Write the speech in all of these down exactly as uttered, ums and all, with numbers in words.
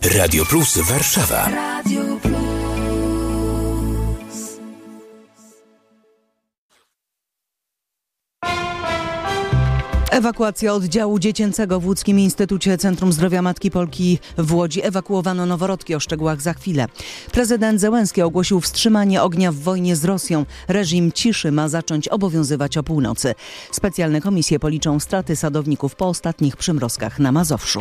Radio Plus Warszawa. Radio Plus. Ewakuacja oddziału dziecięcego w Łódzkim Instytucie Centrum Zdrowia Matki Polki w Łodzi. Ewakuowano noworodki, o szczegółach za chwilę. Prezydent Zełenski ogłosił wstrzymanie ognia w wojnie z Rosją. Reżim ciszy ma zacząć obowiązywać o północy. Specjalne komisje policzą straty sadowników po ostatnich przymrozkach na Mazowszu.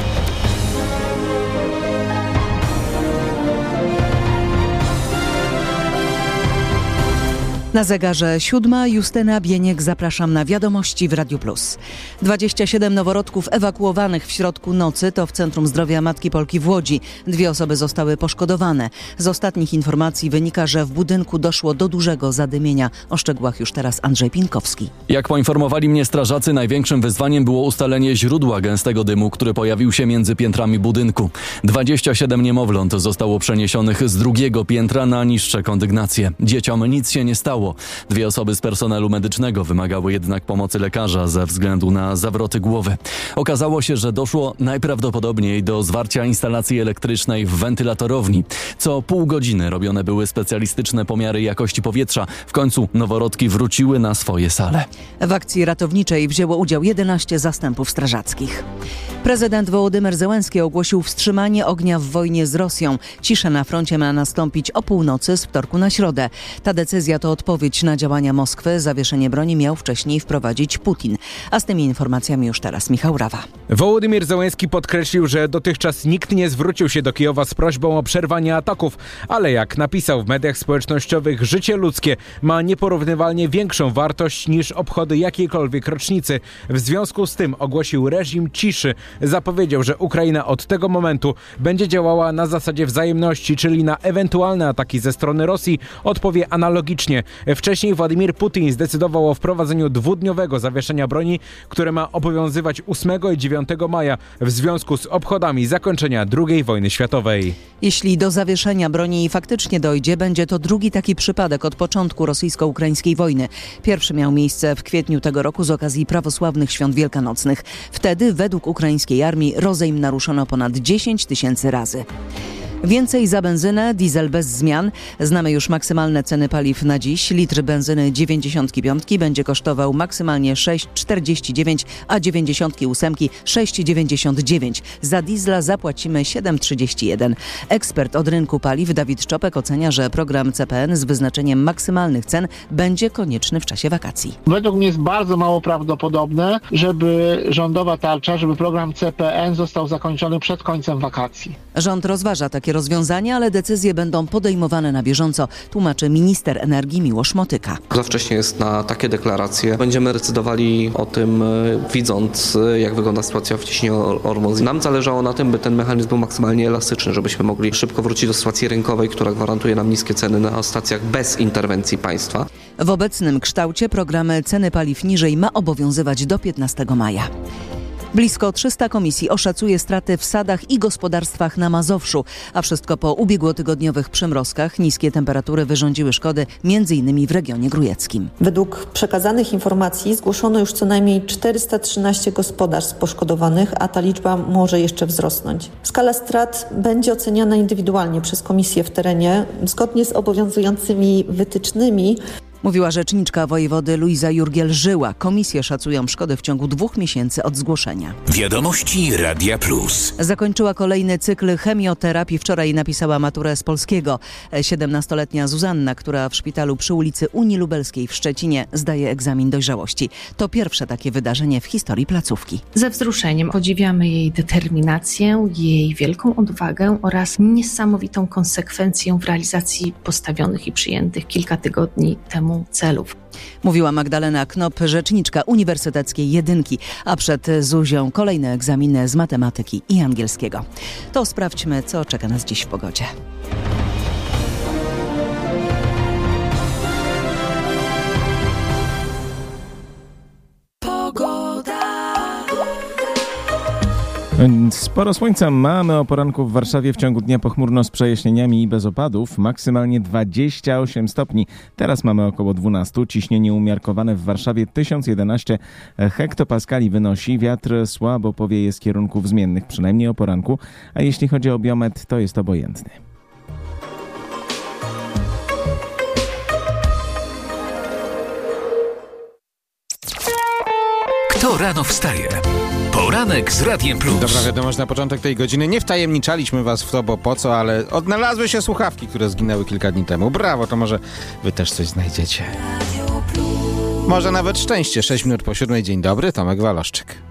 Na zegarze siódma. Justyna Bieniek, zapraszam na wiadomości w Radiu Plus. dwadzieścia siedem noworodków ewakuowanych w środku nocy to w Centrum Zdrowia Matki Polki w Łodzi. Dwie osoby zostały poszkodowane. Z ostatnich informacji wynika, że w budynku doszło do dużego zadymienia. O szczegółach już teraz Andrzej Pinkowski. Jak poinformowali mnie strażacy, największym wyzwaniem było ustalenie źródła gęstego dymu, który pojawił się między piętrami budynku. dwadzieścia siedem niemowląt zostało przeniesionych z drugiego piętra na niższe kondygnacje. Dzieciom nic się nie stało. Dwie osoby z personelu medycznego wymagały jednak pomocy lekarza ze względu na zawroty głowy. Okazało się, że doszło najprawdopodobniej do zwarcia instalacji elektrycznej w wentylatorowni. Co pół godziny robione były specjalistyczne pomiary jakości powietrza. W końcu noworodki wróciły na swoje sale. W akcji ratowniczej wzięło udział jedenaście zastępów strażackich. Prezydent Wołodymyr Zełenski ogłosił wstrzymanie ognia w wojnie z Rosją. Cisza na froncie ma nastąpić o północy z wtorku na środę. Ta decyzja to odpowiedź na działania Moskwy. Zawieszenie broni miał wcześniej wprowadzić Putin. A z tymi informacjami już teraz Michał Rawa. Wołodymyr Zełenski podkreślił, że dotychczas nikt nie zwrócił się do Kijowa z prośbą o przerwanie ataków, ale jak napisał w mediach społecznościowych, życie ludzkie ma nieporównywalnie większą wartość niż obchody jakiejkolwiek rocznicy. W związku z tym ogłosił reżim ciszy. Zapowiedział, że Ukraina od tego momentu będzie działała na zasadzie wzajemności, czyli na ewentualne ataki ze strony Rosji odpowie analogicznie. Wcześniej Władimir Putin zdecydował o wprowadzeniu dwudniowego zawieszenia broni, które ma obowiązywać ósmego i dziewiątego maja w związku z obchodami zakończenia drugiej wojny światowej. Jeśli do zawieszenia broni faktycznie dojdzie, będzie to drugi taki przypadek od początku rosyjsko-ukraińskiej wojny. Pierwszy miał miejsce w kwietniu tego roku z okazji prawosławnych świąt wielkanocnych. Wtedy według ukraińskiej armii rozejm naruszono ponad dziesięć tysięcy razy. Więcej za benzynę, diesel bez zmian. Znamy już maksymalne ceny paliw na dziś. Litr benzyny dziewięćdziesiątki piątki będzie kosztował maksymalnie sześć czterdzieści dziewięć, a dziewięćdziesiątki ósemki sześć dziewięćdziesiąt dziewięć. Za diesla zapłacimy siedem trzydzieści jeden. Ekspert od rynku paliw Dawid Czopek ocenia, że program C P N z wyznaczeniem maksymalnych cen będzie konieczny w czasie wakacji. Według mnie jest bardzo mało prawdopodobne, żeby rządowa tarcza, żeby program C P N został zakończony przed końcem wakacji. Rząd rozważa takie rozwiązania, ale decyzje będą podejmowane na bieżąco, tłumaczy minister energii Miłosz Motyka. Za wcześnie jest na takie deklaracje. Będziemy decydowali o tym, widząc, jak wygląda sytuacja w cieśninie Ormus. Nam zależało na tym, by ten mechanizm był maksymalnie elastyczny, żebyśmy mogli szybko wrócić do sytuacji rynkowej, która gwarantuje nam niskie ceny na stacjach bez interwencji państwa. W obecnym kształcie program ceny paliw niżej ma obowiązywać do piętnastego maja. Blisko trzysta komisji oszacuje straty w sadach i gospodarstwach na Mazowszu, a wszystko po ubiegłotygodniowych przymrozkach. Niskie temperatury wyrządziły szkody między innymi w regionie grójeckim. Według przekazanych informacji zgłoszono już co najmniej czterysta trzynaście gospodarstw poszkodowanych, a ta liczba może jeszcze wzrosnąć. Skala strat będzie oceniana indywidualnie przez komisje w terenie, zgodnie z obowiązującymi wytycznymi. Mówiła rzeczniczka wojewody Luiza Jurgiel-Żyła. Komisje szacują szkody w ciągu dwóch miesięcy od zgłoszenia. Wiadomości Radia Plus. Zakończyła kolejny cykl chemioterapii. Wczoraj napisała maturę z polskiego. siedemnastoletnia Zuzanna, która w szpitalu przy ulicy Unii Lubelskiej w Szczecinie zdaje egzamin dojrzałości. To pierwsze takie wydarzenie w historii placówki. Ze wzruszeniem podziwiamy jej determinację, jej wielką odwagę oraz niesamowitą konsekwencję w realizacji postawionych i przyjętych kilka tygodni temu celów. Mówiła Magdalena Knop, rzeczniczka Uniwersyteckiej Jedynki, a przed Zuzią kolejne egzaminy z matematyki i angielskiego. To sprawdźmy, co czeka nas dziś w pogodzie. Sporo słońca mamy o poranku w Warszawie, w ciągu dnia pochmurno z przejaśnieniami i bez opadów, maksymalnie dwadzieścia osiem stopni. Teraz mamy około dwanaście, ciśnienie umiarkowane w Warszawie tysiąc jedenaście hektopaskali wynosi, wiatr słabo powieje z kierunków zmiennych, przynajmniej o poranku, a jeśli chodzi o biometr, to jest obojętny. Kto rano wstaje? Poranek z Radiem Plus. Dobra wiadomość na początek tej godziny. Nie wtajemniczaliśmy was w to, bo po co, ale odnalazły się słuchawki, które zginęły kilka dni temu. Brawo, to może wy też coś znajdziecie. Może nawet szczęście. sześć minut po siódmej. Dzień dobry, Tomek Waloszczyk.